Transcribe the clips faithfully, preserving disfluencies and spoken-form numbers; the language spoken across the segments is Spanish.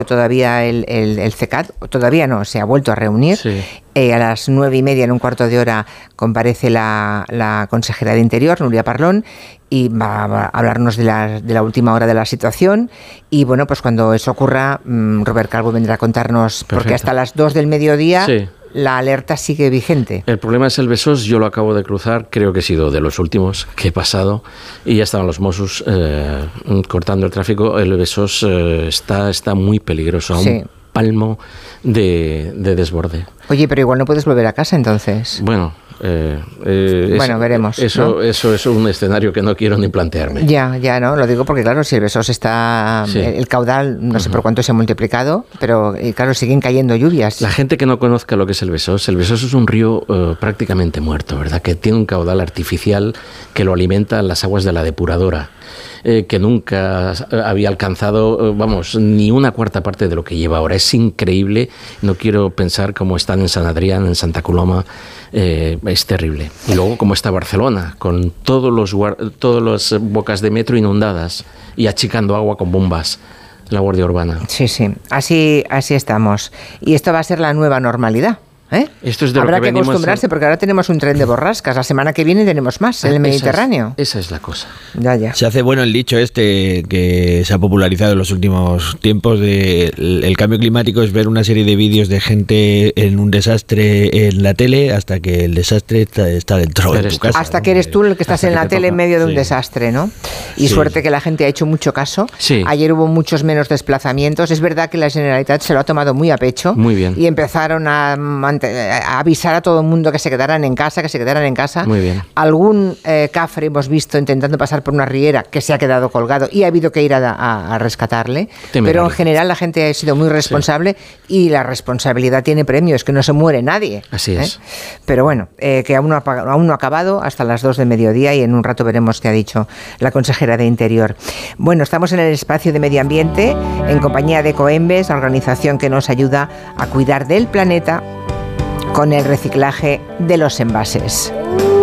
todavía el, el, el C E C A D, todavía no, se ha vuelto a reunir. Sí. Eh, a las nueve y media, en un cuarto de hora, comparece la, la consejera de Interior, Nuria Parlón, y va a hablarnos de la, de la última hora de la situación. Y bueno, pues cuando eso ocurra, Robert Calvo vendrá a contarnos, Perfecto. Porque hasta las dos del mediodía... Sí. La alerta sigue vigente. El problema es el Besós, yo lo acabo de cruzar, creo que he sido de los últimos que he pasado, y ya estaban los Mossos eh, cortando el tráfico. El Besós eh, está, está muy peligroso, a un sí. palmo de, de desborde. Oye, pero igual no puedes volver a casa entonces. Bueno... Eh, eh, bueno, es, veremos. Eso, ¿no? eso es un escenario que no quiero ni plantearme. Ya, ya, no, lo digo porque claro, si el Besós está, sí. el, el caudal, no uh-huh. sé por cuánto se ha multiplicado, pero y claro, siguen cayendo lluvias. La gente que no conozca lo que es el Besós, el Besós es un río uh, prácticamente muerto, ¿verdad? Que tiene un caudal artificial que lo alimenta las aguas de la depuradora. Eh, que nunca había alcanzado, eh, vamos, ni una cuarta parte de lo que lleva ahora. Es increíble. No quiero pensar cómo están en San Adrián, en Santa Coloma. Eh, es terrible. Y luego cómo está Barcelona, con todos los todas las bocas de metro inundadas y achicando agua con bombas. La Guardia Urbana. Sí, sí. Así, así estamos. Y esto va a ser la nueva normalidad. ¿Eh? Esto es de Habrá lo que, que acostumbrarse, a... porque ahora tenemos un tren de borrascas. La semana que viene tenemos más en el Mediterráneo. Esa es, esa es la cosa. Ya, ya. Se hace bueno el dicho este que se ha popularizado en los últimos tiempos de el, el cambio climático es ver una serie de vídeos de gente en un desastre en la tele hasta que el desastre está, está dentro de tu casa. Hasta ¿no? que eres tú el que estás hasta en la tele toca. En medio de sí. un desastre, ¿no? Y sí. suerte que la gente ha hecho mucho caso. Sí. Ayer hubo muchos menos desplazamientos. Es verdad que la Generalitat se lo ha tomado muy a pecho. Muy bien. Y empezaron a, a avisar a todo el mundo que se quedaran en casa, que se quedaran en casa. Muy bien. Algún eh, cafre hemos visto intentando pasar por una riera que se ha quedado colgado y ha habido que ir a, a, a rescatarle. Temerable. Pero en general la gente ha sido muy responsable sí. y la responsabilidad tiene premio, es que no se muere nadie. Así es. ¿eh? Pero bueno, eh, que aún no, ha, aún no ha acabado hasta las dos del mediodía y en un rato veremos qué ha dicho la consejera de Interior. Bueno, estamos en el espacio de medio ambiente en compañía de Coembes, la organización que nos ayuda a cuidar del planeta con el reciclaje de los envases.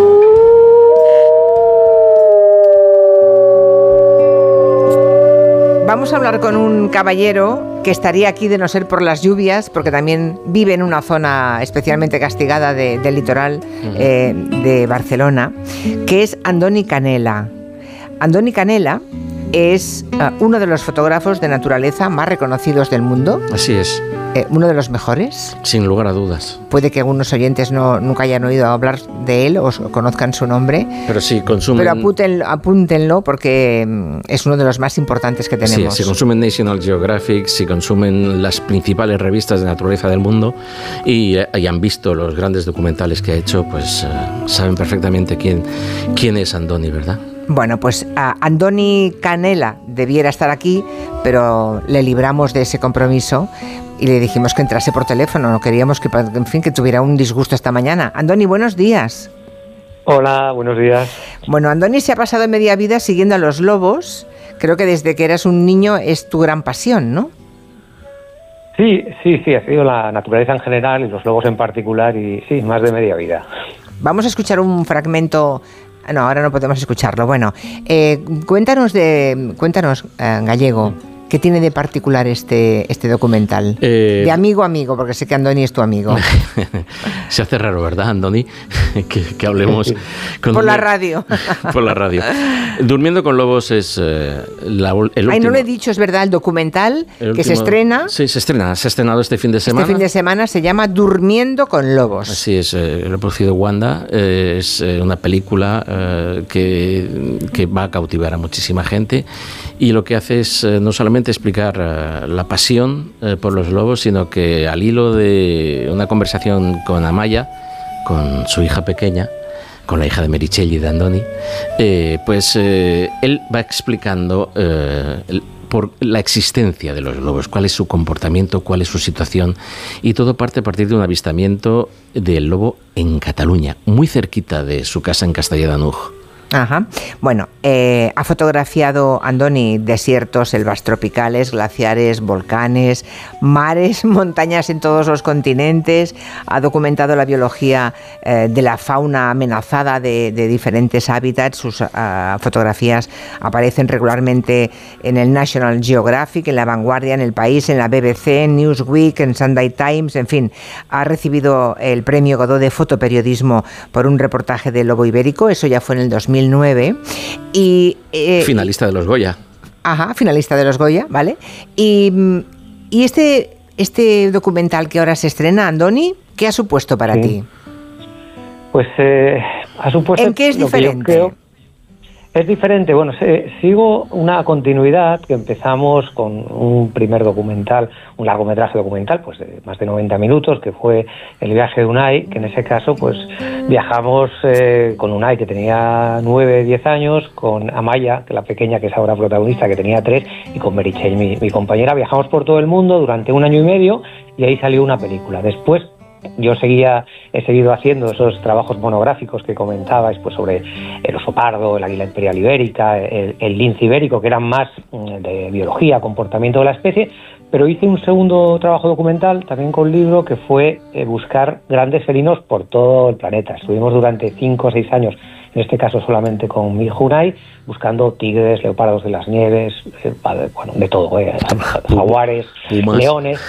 Vamos a hablar con un caballero que estaría aquí de no ser por las lluvias, porque también vive en una zona especialmente castigada de, del litoral uh-huh. eh, de Barcelona, que es Andoni Canela. Andoni Canela es uh, uno de los fotógrafos de naturaleza más reconocidos del mundo. Así es. Eh, ¿Uno de los mejores? Sin lugar a dudas. Puede que algunos oyentes no, nunca hayan oído hablar de él o conozcan su nombre. Pero sí, consumen... Pero apúntenlo, apúntenlo porque es uno de los más importantes que tenemos. Sí, si consumen National Geographic, si consumen las principales revistas de naturaleza del mundo y, y han visto los grandes documentales que ha hecho, pues uh, saben perfectamente quién, quién es Andoni, ¿verdad? Bueno, pues uh, Andoni Canela debiera estar aquí, pero le libramos de ese compromiso y le dijimos que entrase por teléfono. No queríamos que, en fin, que tuviera un disgusto esta mañana. Andoni, buenos días. Hola, buenos días. Bueno, Andoni se ha pasado media vida siguiendo a los lobos. Creo que desde que eras un niño es tu gran pasión, ¿no? Sí, sí, sí, ha sido la naturaleza en general y los lobos en particular y sí, más de media vida. Vamos a escuchar un fragmento. No, ahora no podemos escucharlo. Bueno, eh, cuéntanos de, cuéntanos, eh, Gallego, ¿qué tiene de particular este, este documental? Eh, de amigo a amigo, porque sé que Andoni es tu amigo. Se hace raro, ¿verdad, Andoni? que, que hablemos con por un... la radio. por la radio. Durmiendo con lobos es eh, la, el último... Ay, no lo he dicho, es verdad, el documental el que último... se estrena. Sí, se estrena, se ha estrenado este fin de semana. Este fin de semana se llama Durmiendo con lobos. Así es, eh, lo ha producido Wanda, eh, es eh, una película eh, que, que va a cautivar a muchísima gente y lo que hace es eh, no solamente explicar uh, la pasión uh, por los lobos, sino que al hilo de una conversación con Amaya, con su hija pequeña, con la hija de Meritxell y de Andoni, eh, pues eh, él va explicando eh, el, por la existencia de los lobos, cuál es su comportamiento, cuál es su situación, y todo parte a partir de un avistamiento del lobo en Cataluña, muy cerquita de su casa en Castellar de n'Hug. Ajá. Bueno, eh, ha fotografiado Andoni desiertos, selvas tropicales, glaciares, volcanes, mares, montañas en todos los continentes. Ha documentado la biología eh, de la fauna amenazada de, de diferentes hábitats. Sus uh, fotografías aparecen regularmente en el National Geographic, en La Vanguardia, en El País, en la B B C, en Newsweek, en Sunday Times, en fin. Ha recibido el premio Godó de fotoperiodismo por un reportaje del lobo ibérico. Eso ya fue en el dos mil nueve. Y, eh, finalista de los Goya. Ajá, finalista de los Goya, ¿vale? Y, y este, este documental que ahora se estrena, Andoni, ¿qué ha supuesto para sí. ti? Pues eh, ha supuesto... ¿En qué es diferente? Es diferente, bueno, se, sigo una continuidad que empezamos con un primer documental, un largometraje documental, pues de más de noventa minutos, que fue El viaje de Unai, que en ese caso pues viajamos eh, con Unai, que tenía nueve, diez años, con Amaya, que la pequeña, que es ahora protagonista, que tenía tres, y con Meritxell, mi, mi compañera. Viajamos por todo el mundo durante un año y medio y ahí salió una película. Después yo seguía, he seguido haciendo esos trabajos monográficos que comentabais, pues sobre el oso pardo, el águila imperial ibérica, el, el lince ibérico, que eran más de biología, comportamiento de la especie, pero hice un segundo trabajo documental, también con libro, que fue eh, buscar grandes felinos por todo el planeta. Estuvimos durante cinco o seis años, en este caso solamente con mi hijo Unai, buscando tigres, leopardos de las nieves, eh, bueno, de todo, eh, jaguares, leones...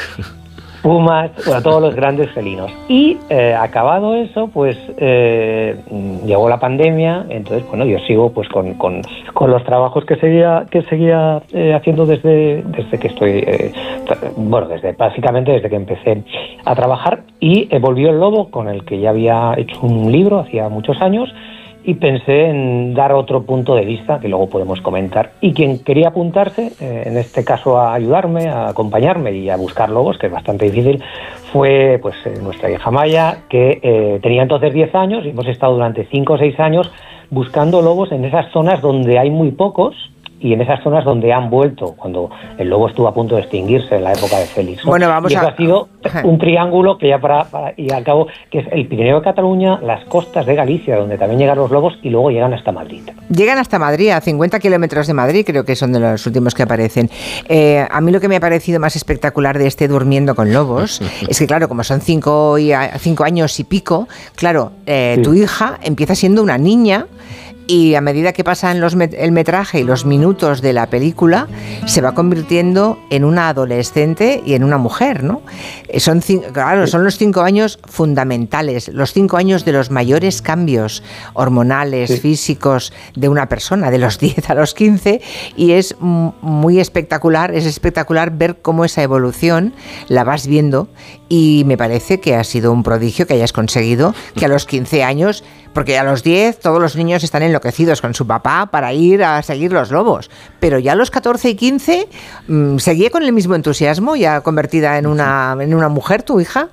pumas, bueno, todos los grandes felinos. Y eh, acabado eso, pues eh, llegó la pandemia, entonces, bueno, yo sigo pues con, con, con los trabajos que seguía que seguía eh, haciendo desde, desde que estoy, eh, bueno, desde básicamente desde que empecé a trabajar, y eh, volvió El Lobo, con el que ya había hecho un libro hacía muchos años, y pensé en dar otro punto de vista que luego podemos comentar. Y quien quería apuntarse, eh, en este caso a ayudarme, a acompañarme y a buscar lobos, que es bastante difícil, fue pues eh, nuestra hija Maya, que eh, tenía entonces diez años, y hemos estado durante cinco o seis años buscando lobos en esas zonas donde hay muy pocos, y en esas zonas donde han vuelto, cuando el lobo estuvo a punto de extinguirse en la época de Félix. Bueno, vamos y eso a... ha sido un triángulo que ya para, para y al cabo, que es el Pirineo de Cataluña, las costas de Galicia, donde también llegan los lobos, y luego llegan hasta Madrid. Llegan hasta Madrid, a cincuenta kilómetros de Madrid, creo que son de los últimos que aparecen. Eh, a mí lo que me ha parecido más espectacular de este Durmiendo con Lobos es que, claro, como son cinco, y a, cinco años y pico, claro, eh, sí. tu hija empieza siendo una niña, y a medida que pasan los met- el metraje y los minutos de la película, se va convirtiendo en una adolescente y en una mujer, ¿no? Son, claro, son los cinco años fundamentales, los cinco años de los mayores cambios hormonales, sí. físicos de una persona, de los diez a los quince, y es muy espectacular, es espectacular ver cómo esa evolución la vas viendo, y me parece que ha sido un prodigio que hayas conseguido que a los quince años, porque a los diez todos los niños están enloquecidos con su papá para ir a seguir los lobos, pero ya a los catorce y quince mmm, ¿seguía con el mismo entusiasmo, ya convertida en una, en una mujer tu hija?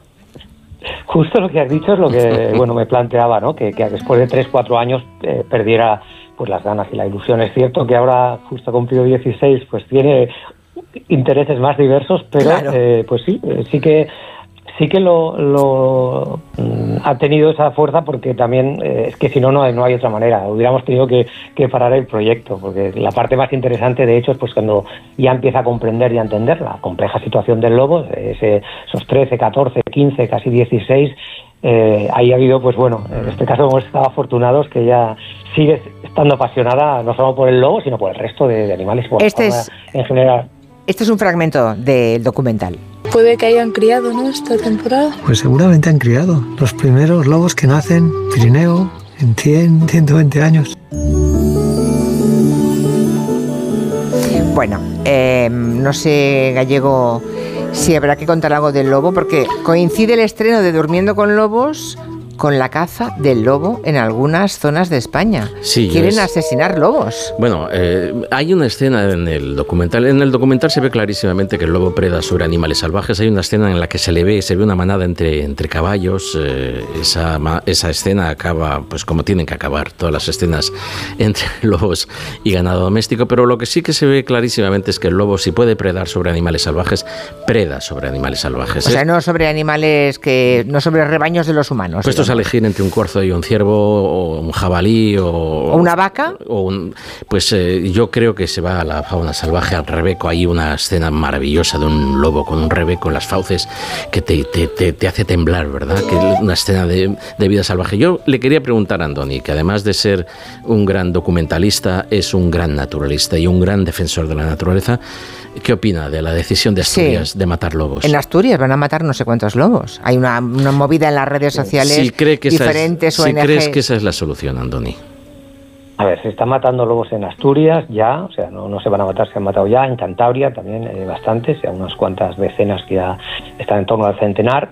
Justo lo que has dicho es lo que bueno me planteaba, ¿no? Que, que después de tres, cuatro años eh, perdiera pues las ganas y la ilusión. Es cierto que ahora justo ha cumplido dieciséis, pues tiene intereses más diversos, pero claro. eh, pues sí, sí que sí que lo, lo mm, ha tenido esa fuerza, porque también eh, es que si no, no hay, no hay otra manera. Hubiéramos tenido que, que parar el proyecto, porque la parte más interesante, de hecho, es pues cuando ya empieza a comprender y a entender la compleja situación del lobo, ese, esos trece, catorce, quince, casi dieciséis, eh, ahí ha habido, pues bueno, en este caso hemos estado afortunados que ella sigue estando apasionada no solo por el lobo, sino por el resto de, de animales, por este la fauna es... en general. Este es un fragmento del documental. Puede que hayan criado, ¿no?, esta temporada. Pues seguramente han criado los primeros lobos que nacen en Pirineo en cien, ciento veinte años. Bueno, eh, no sé, Gallego, si habrá que contar algo del lobo, porque coincide el estreno de Durmiendo con Lobos con la caza del lobo en algunas zonas de España. Sí, quieren es... asesinar lobos. Bueno, eh, hay una escena en el documental. En el documental se ve clarísimamente que el lobo preda sobre animales salvajes. Hay una escena en la que se le ve, se ve una manada entre, entre caballos. Eh, esa, esa escena acaba, pues como tienen que acabar todas las escenas entre lobos y ganado doméstico. Pero lo que sí que se ve clarísimamente es que el lobo, si puede predar sobre animales salvajes, preda sobre animales salvajes. O sea, no sobre animales que, no sobre rebaños de los humanos. Pues estos a elegir entre un corzo y un ciervo, o un jabalí, o, ¿O una vaca? O un, pues eh, yo creo que se va a la fauna salvaje, al rebeco. Hay una escena maravillosa de un lobo con un rebeco en las fauces que te, te, te, te hace temblar, ¿verdad? Que es una escena de, de vida salvaje. Yo le quería preguntar a Andoni, que además de ser un gran documentalista, es un gran naturalista y un gran defensor de la naturaleza. ¿Qué opina de la decisión de Asturias sí. de matar lobos? En Asturias van a matar no sé cuántos lobos. Hay una, una movida en las redes sociales, si cree que diferentes es, O N Ges. Si crees que esa es la solución, Andoni. A ver, se están matando lobos en Asturias ya, o sea, no, no se van a matar, se han matado ya. En Cantabria también eh, bastantes, ya unas cuantas decenas que ya están en torno al centenar.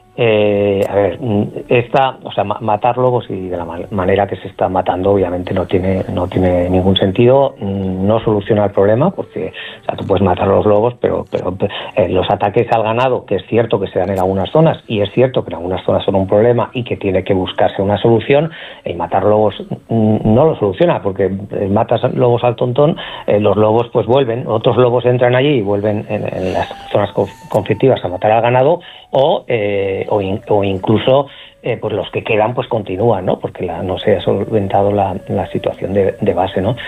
Eh, a ver, esta, o sea, matar lobos y de la manera que se está matando obviamente no tiene no tiene ningún sentido, no soluciona el problema porque, o sea, tú puedes matar a los lobos, pero pero eh, los ataques al ganado, que es cierto que se dan en algunas zonas y es cierto que en algunas zonas son un problema y que tiene que buscarse una solución, y matar lobos no lo soluciona porque matas lobos al tontón, eh, los lobos pues vuelven, otros lobos entran allí y vuelven en, en las zonas conflictivas a matar al ganado, o eh, o, in, o incluso eh, pues los que quedan pues continúan, ¿no? Porque la, no se ha solventado la, la situación de, de base, ¿no?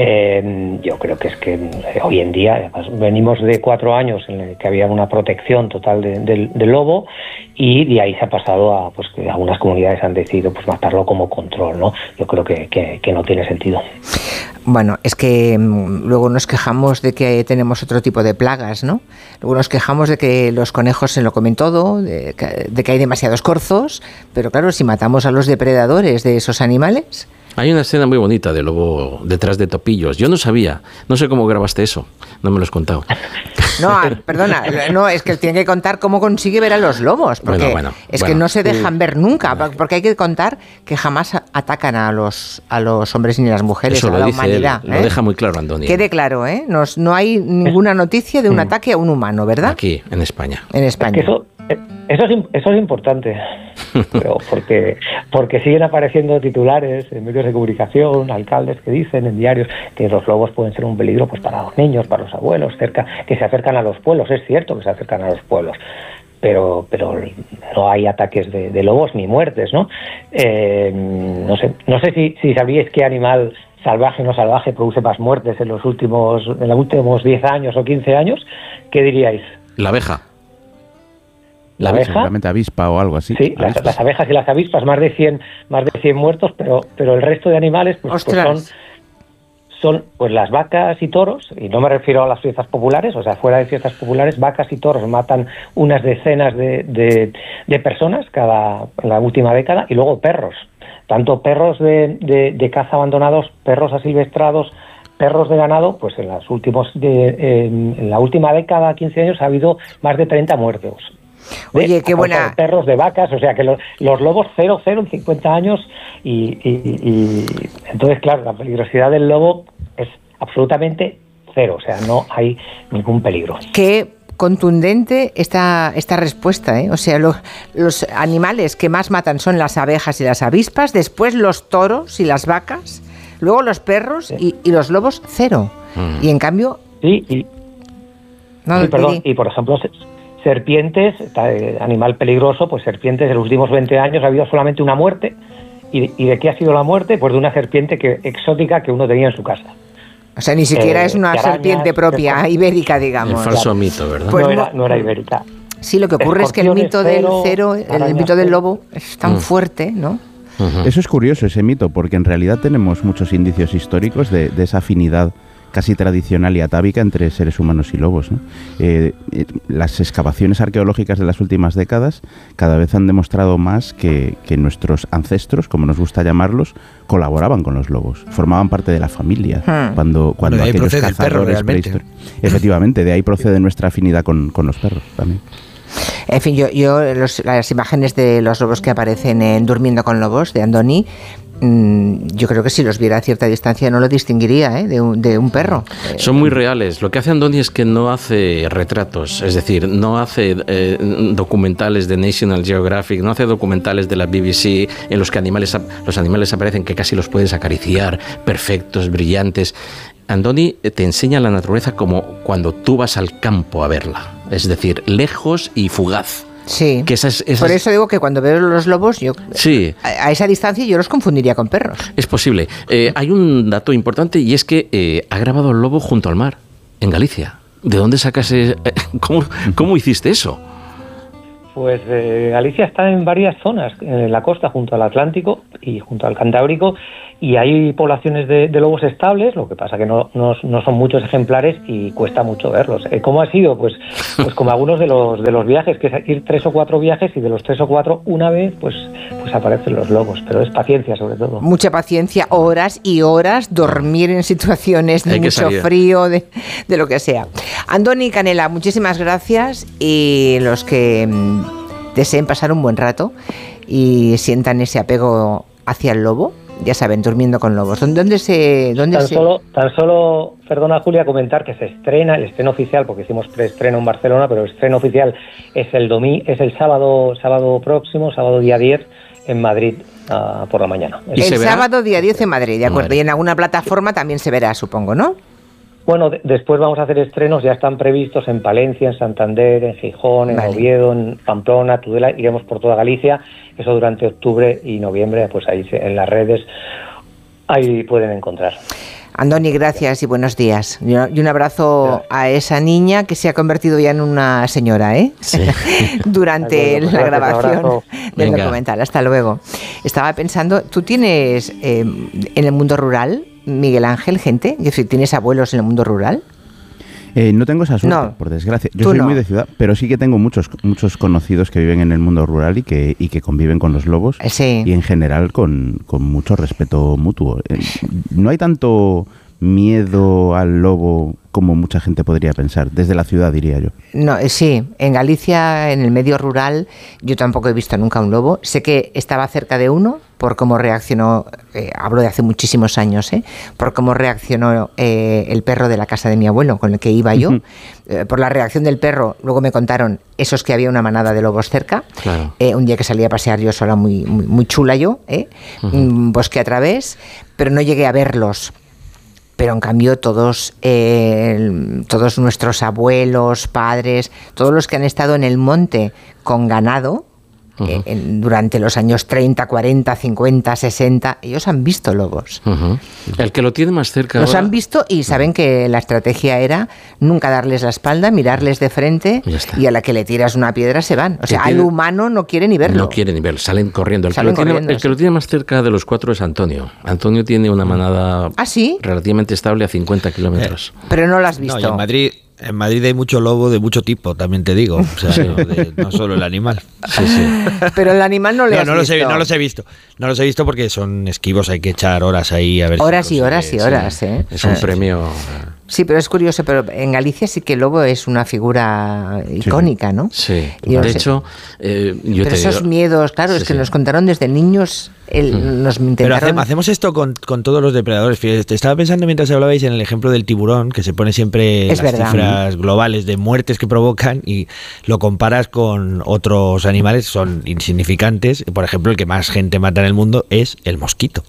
Eh, yo creo que es que eh, hoy en día además, venimos de cuatro años en el que había una protección total de, de, del lobo, y de ahí se ha pasado a pues que algunas comunidades han decidido pues matarlo como control, ¿no? Yo creo que, que, que no tiene sentido. Bueno, es que mmm, luego nos quejamos de que tenemos otro tipo de plagas, ¿no? Luego nos quejamos de que los conejos se lo comen todo, de que, de que hay demasiados corzos, pero claro, si matamos a los depredadores de esos animales... Hay una escena muy bonita de lobo detrás de topillos. Yo no sabía, no sé cómo grabaste eso, no me lo has contado. No, perdona, no, es que tiene que contar cómo consigue ver a los lobos, porque bueno, bueno, es bueno. que no se dejan ver nunca, porque hay que contar que jamás atacan a los a los hombres ni a las mujeres, eso a lo la dice humanidad. Él, ¿eh? Lo deja muy claro, Andoni. Quede claro, ¿eh? No, no hay ninguna noticia de un ataque a un humano, ¿verdad? Aquí, en España. En España. Es que eso, eso, es, eso es importante, pero porque, porque siguen apareciendo titulares en medios de comunicación, alcaldes que dicen en diarios que los lobos pueden ser un peligro pues para los niños, para los abuelos, cerca, que se acercan a los pueblos. Es cierto que se acercan a los pueblos, pero pero no hay ataques de, de lobos ni muertes, ¿no? Eh, no sé, no sé si, si sabíais qué animal salvaje o no salvaje produce más muertes en los últimos en los últimos diez años o quince años. ¿Qué diríais? La abeja. La abeja, seguramente avispa o algo así. Sí, las, las abejas y las avispas, más de cien, más de cien muertos, pero pero el resto de animales pues, pues son son pues las vacas y toros, y no me refiero a las fiestas populares, o sea, fuera de fiestas populares, vacas y toros matan unas decenas de, de, de personas cada en la última década, y luego perros, tanto perros de, de, de caza abandonados, perros asilvestrados, perros de ganado, pues en los últimos de, en, en la última década, quince años, ha habido más de treinta muertos. Oye, qué buena. De perros, de vacas, o sea que los, los lobos cero, cero en cincuenta años, y, y, y entonces, claro, la peligrosidad del lobo es absolutamente cero, o sea, no hay ningún peligro. Qué contundente esta, esta respuesta, ¿eh? O sea, lo, los animales que más matan son las abejas y las avispas, después los toros y las vacas, luego los perros sí. y, y los lobos cero. Mm. Y en cambio... Sí, y, no, sí, perdón, y por ejemplo... serpientes, animal peligroso, pues serpientes en los últimos veinte años ha habido solamente una muerte. ¿Y, y de qué ha sido la muerte? Pues de una serpiente que, exótica que uno tenía en su casa. O sea, ni siquiera eh, es una arañas, serpiente propia, que, ibérica, digamos. El falso mito, ¿verdad? Pues no, era, no era ibérica. Sí, lo que ocurre es que el mito cero, del cero, el mito del lobo es tan mm. fuerte, ¿no? Uh-huh. Eso es curioso, ese mito, porque en realidad tenemos muchos indicios históricos de, de esa afinidad casi tradicional y atávica entre seres humanos y lobos, ¿no? Eh, eh, las excavaciones arqueológicas de las últimas décadas cada vez han demostrado más que, que nuestros ancestros, como nos gusta llamarlos, colaboraban con los lobos, formaban parte de la familia. Hmm. Cuando, cuando bueno, de ahí aquellos procede cazadores el perro, realmente. Efectivamente, de ahí procede nuestra afinidad con, con los perros también. En fin, yo, yo los, las imágenes de los lobos que aparecen en Durmiendo con Lobos, de Andoni, yo creo que si los viera a cierta distancia no lo distinguiría, ¿eh? de, un, de un perro. Son muy reales. Lo que hace Andoni es que no hace retratos, es decir, no hace eh, documentales de National Geographic, no hace documentales de la B B C en los que animales, los animales aparecen que casi los puedes acariciar, perfectos, brillantes. Andoni te enseña la naturaleza como cuando tú vas al campo a verla, es decir, lejos y fugaz. Sí, que esas, esas... por eso digo que cuando veo los lobos, yo sí. a, a esa distancia yo los confundiría con perros. Es posible. Eh, hay un dato importante y es que eh, ha grabado el lobo junto al mar, en Galicia. ¿De dónde sacas? Eh, ¿cómo, ¿Cómo hiciste eso? Pues eh, Galicia está en varias zonas, en la costa, junto al Atlántico y junto al Cantábrico, y hay poblaciones de, de lobos estables, lo que pasa que no, no, no son muchos ejemplares y cuesta mucho verlos. Eh, ¿Cómo ha sido? Pues, pues como algunos de los de los viajes, que es ir tres o cuatro viajes y de los tres o cuatro una vez, pues, pues aparecen los lobos, pero es paciencia sobre todo. Mucha paciencia, horas y horas, dormir en situaciones de mucho frío, de, de lo que sea. Andoni Canela, muchísimas gracias, y los que deseen pasar un buen rato y sientan ese apego hacia el lobo, ya saben, Durmiendo con Lobos. ¿Dónde se...? Dónde tan, se... Solo, tan solo, perdona Julia, comentar que se estrena, el estreno oficial, porque hicimos preestreno en Barcelona, pero el estreno oficial es el domi, es el sábado sábado próximo, sábado día diez, en Madrid, uh, por la mañana. El sábado día diez en Madrid, de acuerdo. Y en alguna plataforma también se verá, supongo, ¿no? Bueno, de- después vamos a hacer estrenos, ya están previstos en Palencia, en Santander, en Gijón, en Vale. Oviedo, en Pamplona, Tudela, iremos por toda Galicia, eso durante octubre y noviembre, pues ahí se- en las redes, ahí pueden encontrar. Andoni, gracias y buenos días. Y un abrazo a esa niña que se ha convertido ya en una señora, ¿eh? Sí. Durante De acuerdo, pues la gracias, grabación abrazo. del Venga. documental. Hasta luego. Estaba pensando, ¿tú tienes eh, en el mundo rural, Miguel Ángel, gente? Es decir, ¿tienes abuelos en el mundo rural? Eh, no tengo esa suerte, No. por desgracia. Yo Tú soy no. muy de ciudad, pero sí que tengo muchos muchos conocidos que viven en el mundo rural y que, y que conviven con los lobos. Sí. Y en general con, con mucho respeto mutuo. Eh, no hay tanto miedo al lobo como mucha gente podría pensar, desde la ciudad diría yo. No, eh, sí, en Galicia, en el medio rural, yo tampoco he visto nunca un lobo. Sé que estaba cerca de uno por cómo reaccionó, eh, hablo de hace muchísimos años, ¿eh? Por cómo reaccionó eh, el perro de la casa de mi abuelo, con el que iba yo. Ujú. Eh, por la reacción del perro, luego me contaron esos que había una manada de lobos cerca. Claro. Eh, un día que salí a pasear yo sola, muy, muy, muy chula yo, ¿eh? Un bosque a través, pero no llegué a verlos. Pero en cambio todos, eh, todos nuestros abuelos, padres, todos los que han estado en el monte con ganado, Ujú. eh, en- durante los años treinta, cuarenta, cincuenta, sesenta, ellos han visto lobos. Ujú. El que lo tiene más cerca Los ahora- han visto y saben que la estrategia era nunca darles la espalda, mirarles de frente, Ya está. y a la que le tiras una piedra se van. O sea, tiene- al humano no quiere ni verlo. No quiere ni verlo, salen corriendo. El, Salen que, lo tiene, corriendo, el que sí. lo tiene más cerca de los cuatro es Antonio. Antonio tiene una manada ¿Ah, sí? relativamente estable a cincuenta kilómetros. Pero no lo has No, visto. y en Madrid, en Madrid hay mucho lobo de mucho tipo, también te digo. O sea, Sí. no, de- no solo el animal. Sí, sí. Pero el animal no le No, has no los, he, visto. no los he visto. No los he visto porque son esquivos, hay que echar horas ahí a ver si Horas y consigue- horas y sí. horas, ¿eh? Es un Eh, premio. Sí, pero es curioso, pero en Galicia sí que el lobo es una figura icónica, ¿no? Sí. Yo De sé. hecho, eh, yo Pero te esos digo- miedos, claro, Sí, es que sí. nos contaron desde niños, el- nos Pero intentaron... hacemos, hacemos esto con, con todos los depredadores. Fíjate, estaba pensando mientras hablabais en el ejemplo del tiburón, que se pone siempre Es las verdad. cifras globales de muertes que provocan y lo comparas con otros animales, son insignificantes. Por ejemplo, el que más gente mata en el mundo es el mosquito,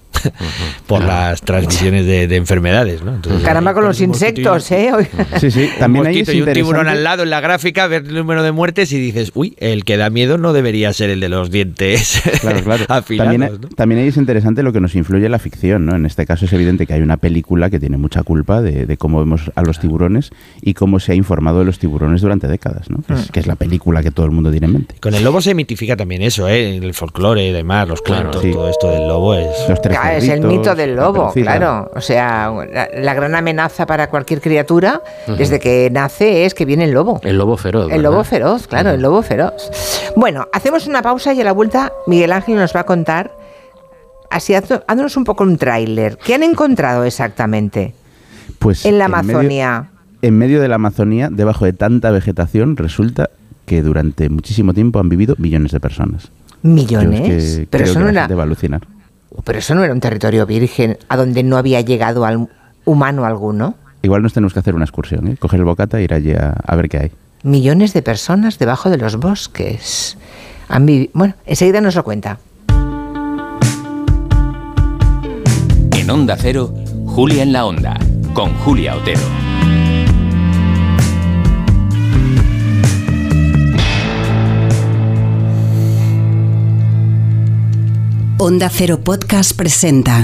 por las transmisiones de, de enfermedades, ¿no? Entonces, Caramba con los pones un mosquito y- insectos, ¿eh? Oiga. Sí, sí, un también ahí es mosquito y un tiburón interesante- al lado en la gráfica, ver el número de muertes y dices, uy, el que da miedo no debería ser el de los dientes Claro, claro. afilados, También, ¿no? también ahí es interesante lo que nos influye la ficción, ¿no? En este caso es evidente que hay una película que tiene mucha culpa de, de cómo vemos a los tiburones y cómo se ha informado de los tiburones durante décadas, ¿no? Que es, que es la película que todo el mundo tiene en mente. Con el lobo se mitifica también eso, ¿eh? El folclore y demás, los Claro, cuentos, sí. todo esto del lobo es... Los tres Claro, es el cerditos, mito del la lobo, Caperucita. claro. O sea, la, la gran amenaza para cualquier criatura desde que nace es que viene el lobo. El lobo feroz. El ¿verdad? lobo feroz, claro, el lobo feroz. Bueno, hacemos una pausa y a la vuelta Miguel Ángel nos va a contar, así, haznos haznos un poco un tráiler. ¿Qué han encontrado exactamente Pues en la medio- Amazonía? en medio de la Amazonía, debajo de tanta vegetación, resulta que durante muchísimo tiempo han vivido millones de personas. ¿Millones? Yo es que pero, creo eso que no la era, gente va a alucinar. pero eso no era un territorio virgen a donde no había llegado al humano alguno. Igual nos tenemos que hacer una excursión, ¿eh? Coger el bocata e ir allí a, a ver qué hay. Millones de personas debajo de los bosques. Han vivi- bueno, enseguida nos lo cuenta. En Onda Cero, Julia en la Onda, con Julia Otero. Onda Cero Podcast presenta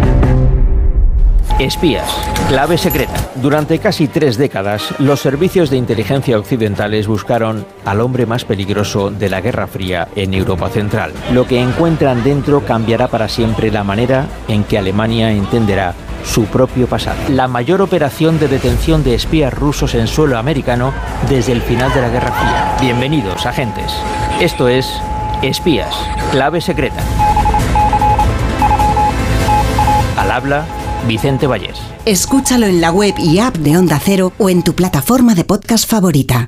Espías, clave secreta. Durante casi tres décadas, los servicios de inteligencia occidentales buscaron al hombre más peligroso de la Guerra Fría en Europa Central. Lo que encuentran dentro cambiará para siempre la manera en que Alemania entenderá su propio pasado. La mayor operación de detención de espías rusos en suelo americano desde el final de la Guerra Fría. Bienvenidos, agentes. Esto es Espías, clave secreta. Al habla Vicente Vallés. Escúchalo en la web y app de Onda Cero o en tu plataforma de podcast favorita.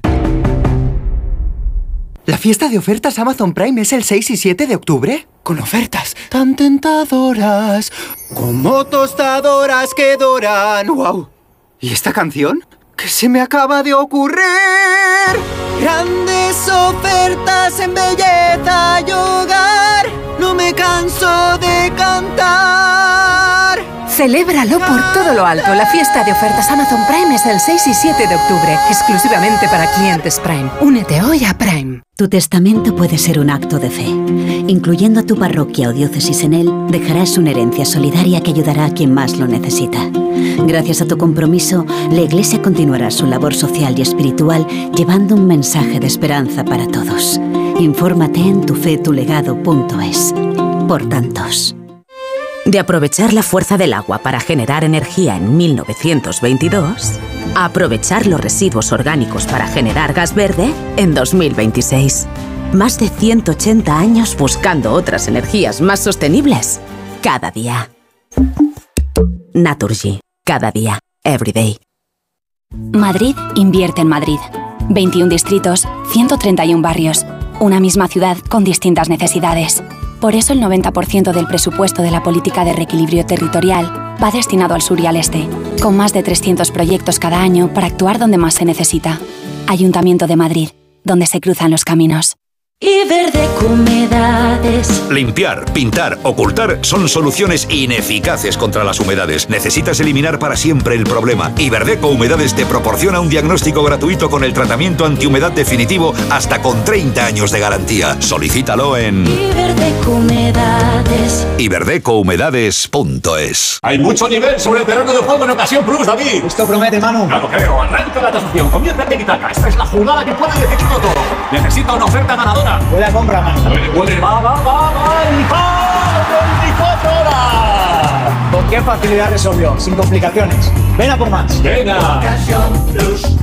¿La fiesta de ofertas Amazon Prime es el seis y siete de octubre? Con ofertas tan tentadoras, como tostadoras que doran. ¡Wow! ¿Y esta canción? ¿Qué se me acaba de ocurrir? Grandes ofertas en belleza y hogar. No me canso de cantar. Celébralo por todo lo alto. La fiesta de ofertas Amazon Prime es el seis y siete de octubre, exclusivamente para clientes Prime. Únete hoy a Prime. Tu testamento puede ser un acto de fe. Incluyendo a tu parroquia o diócesis en él, dejarás una herencia solidaria que ayudará a quien más lo necesita. Gracias a tu compromiso, la Iglesia continuará su labor social y espiritual llevando un mensaje de esperanza para todos. Infórmate en tufetulegado punto es. Por tantos. De aprovechar la fuerza del agua para generar energía en mil novecientos veintidós, a aprovechar los residuos orgánicos para generar gas verde en dos mil veintiséis. Más de ciento ochenta años buscando otras energías más sostenibles cada día. Naturgy. Cada día. Every day. Madrid invierte en Madrid. veintiún distritos, ciento treinta y uno barrios. Una misma ciudad con distintas necesidades. Por eso el noventa por ciento del presupuesto de la política de reequilibrio territorial va destinado al sur y al este, con más de trescientos proyectos cada año para actuar donde más se necesita. Ayuntamiento de Madrid, donde se cruzan los caminos. Iberdeco Humedades. Limpiar, pintar, ocultar son soluciones ineficaces contra las humedades. Necesitas eliminar para siempre el problema. Iberdeco Humedades te proporciona un diagnóstico gratuito con el tratamiento antihumedad definitivo hasta con treinta años de garantía. Solicítalo en Iberdeco Humedades. iberdeco humedades punto es. Hay mucho nivel sobre el terreno de juego en Ocasión Plus, David. Esto promete, Manu. No lo creo. Arranca la tasación. Comienza el tiki-taka. Esta es la jugada que puede decidirlo todo. Necesita una oferta ganadora. Buena compra, Manu. Puede, puede. Va, va, va, va. Y va. veinticuatro horas. ¿Con qué facilidad resolvió? Sin complicaciones. Ven a por más. Venga. Ocasión Plus.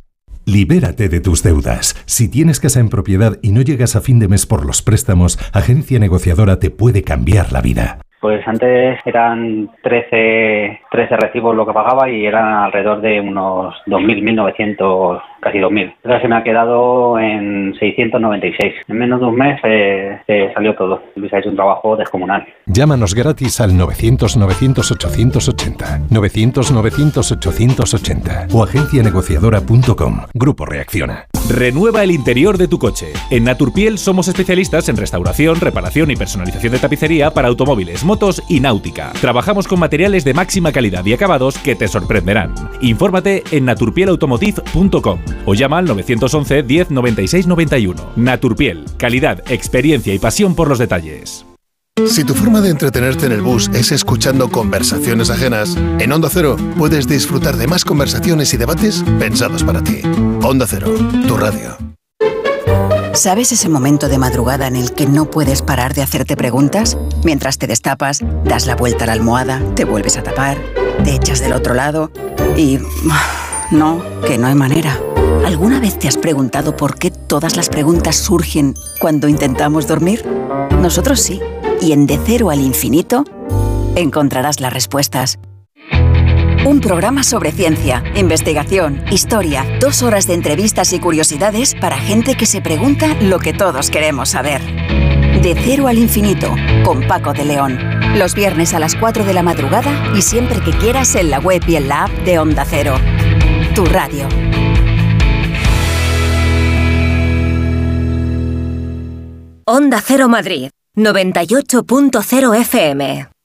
Libérate de tus deudas. Si tienes casa en propiedad y no llegas a fin de mes por los préstamos, Agencia Negociadora te puede cambiar la vida. Pues antes eran trece, trece recibos lo que pagaba y eran alrededor de unos dos mil, mil novecientos, casi dos mil. Ahora se me ha quedado en seiscientos noventa y seis. En menos de un mes eh, se salió todo. Luis ha hecho un trabajo descomunal. Llámanos gratis al novecientos, novecientos, ochocientos ochenta, novecientos, novecientos, ochocientos ochenta o agencia negociadora punto com. Grupo Reacciona. Renueva el interior de tu coche. En Naturpiel somos especialistas en restauración, reparación y personalización de tapicería para automóviles, motos y náutica. Trabajamos con materiales de máxima calidad y acabados que te sorprenderán. Infórmate en naturpiel automotive punto com o llama al novecientos once, diez, noventa y seis, noventa y uno. Naturpiel, calidad, experiencia y pasión por los detalles. Si tu forma de entretenerte en el bus es escuchando conversaciones ajenas, en Onda Cero puedes disfrutar de más conversaciones y debates pensados para ti. Onda Cero, tu radio. ¿Sabes ese momento de madrugada en el que no puedes parar de hacerte preguntas? Mientras te destapas, das la vuelta a la almohada, te vuelves a tapar, te echas del otro lado y... no, que no hay manera. ¿Alguna vez te has preguntado por qué todas las preguntas surgen cuando intentamos dormir? Nosotros sí. Y en De Cero al Infinito encontrarás las respuestas. Un programa sobre ciencia, investigación, historia, dos horas de entrevistas y curiosidades para gente que se pregunta lo que todos queremos saber. De Cero al Infinito, con Paco de León. Los viernes a las cuatro de la madrugada y siempre que quieras en la web y en la app de Onda Cero. Tu radio. Onda Cero Madrid, noventa y ocho punto cero F M.